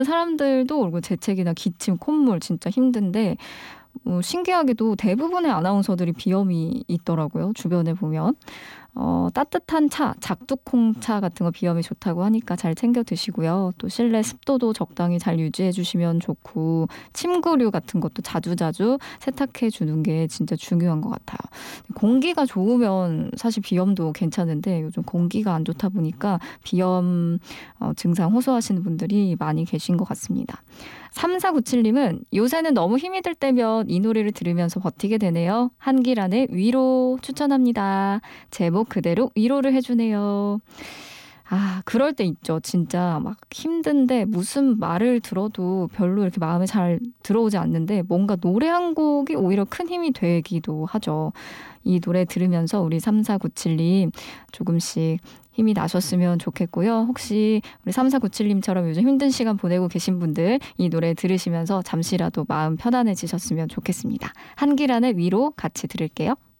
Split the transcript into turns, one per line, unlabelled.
사람들도 그리고 재채기나 기침, 콧물 진짜 힘든데 신기하게도 대부분의 아나운서들이 비염이 있더라고요. 주변에 보면. 따뜻한 차, 작두콩차 같은 거 비염이 좋다고 하니까 잘 챙겨 드시고요. 또 실내 습도도 적당히 잘 유지해 주시면 좋고 침구류 같은 것도 자주자주 세탁해 주는 게 진짜 중요한 것 같아요. 공기가 좋으면 사실 비염도 괜찮은데 요즘 공기가 안 좋다 보니까 비염 증상 호소하시는 분들이 많이 계신 것 같습니다. 3497님은 요새는 너무 힘이 들 때면 이 노래를 들으면서 버티게 되네요. 한기란의 위로 추천합니다. 제목 그대로 위로를 해주네요. 그럴 때 있죠. 진짜 막 힘든데 무슨 말을 들어도 별로 이렇게 마음에 잘 들어오지 않는데 뭔가 노래 한 곡이 오히려 큰 힘이 되기도 하죠. 이 노래 들으면서 우리 3497님 조금씩 힘이 나셨으면 좋겠고요. 혹시 우리 3497님처럼 요즘 힘든 시간 보내고 계신 분들 이 노래 들으시면서 잠시라도 마음 편안해지셨으면 좋겠습니다. 한기란의 위로 같이 들을게요.